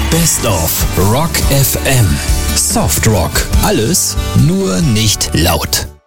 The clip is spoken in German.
Best of Rock FM. Soft Rock. Alles, nur nicht laut.